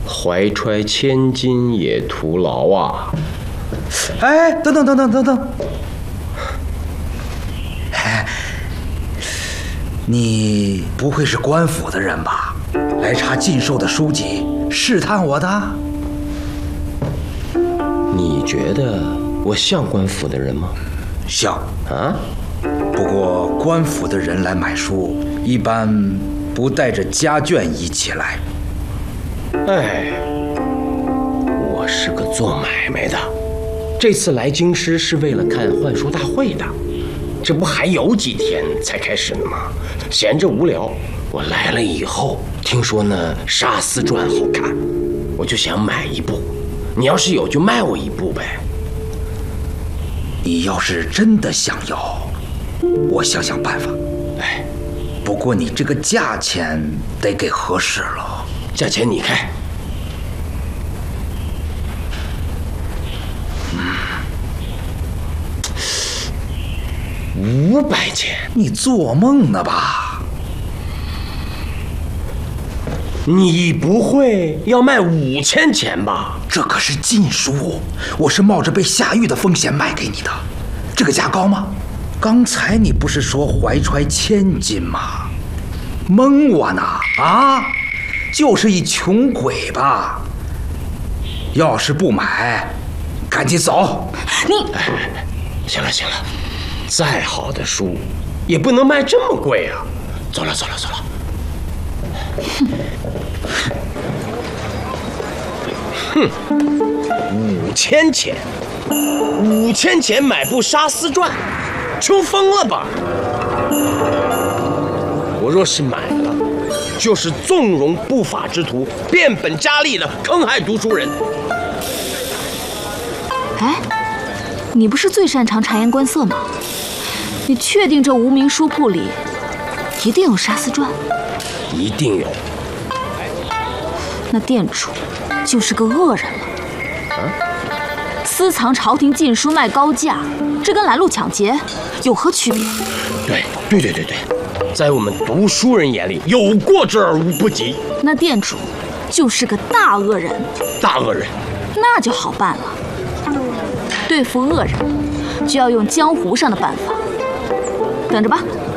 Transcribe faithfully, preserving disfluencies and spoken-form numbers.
怀揣千金也徒劳啊！ 哎，等等等等等等，哎，你不会是官府的人吧？来查禁售的书籍，试探我的？ 你觉得我像官府的人吗？ 像啊。 不过官府的人来买书，一般不带着家眷一起来。 哎，我是个做买卖的，这次来京师是为了看幻书大会的，这不还有几天才开始呢吗？闲着无聊，我来了以后，听说呢《沙斯传》好看，我就想买一部。你要是有就卖我一部呗。 你要是真的想要，我想想办法。 哎， 不过你这个价钱得给合适了。 价钱你开。嗯，五百钱。 你做梦呢吧？ 你不会要卖五千钱吧？ 这可是禁书，我是冒着被下狱的风险卖给你的，这个价高吗？刚才你不是说怀揣千金吗？蒙我呢啊！就是一穷鬼吧？要是不买，赶紧走！ 你， 哎，行了行了，再好的书也不能卖这么贵啊！走了走了走了。哼，五千钱，五千钱买部《沙斯传》，抽疯了吧？我若是买了，就是纵容不法之徒变本加厉的坑害读书人。 哎，你不是最擅长察言观色吗？你确定这无名书铺里一定有《沙斯传》？ 一定有。 那店主就是个恶人了。 啊？ 私藏朝廷禁书卖高价，这跟拦路抢劫有何区别？ 对对对对对，在我们读书人眼里，有过之而无不及。 那店主就是个大恶人。 大恶人， 那就好办了。对付恶人，就要用江湖上的办法。等着吧。